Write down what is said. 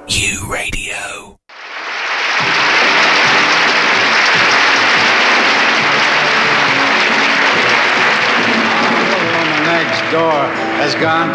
U Radio. The woman next door has gone